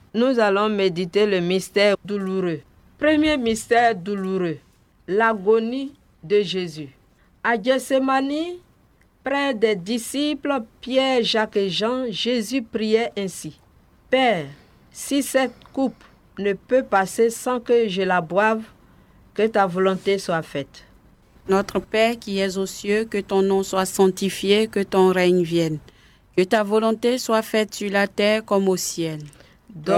Nous allons méditer le mystère douloureux. Premier mystère douloureux, l'agonie de Jésus. À Gethsémani, près des disciples Pierre, Jacques et Jean, Jésus priait ainsi. Père, si cette coupe ne peut passer sans que je la boive, que ta volonté soit faite. Notre Père qui es aux cieux, que ton nom soit sanctifié, que ton règne vienne. Que ta volonté soit faite sur la terre comme au ciel.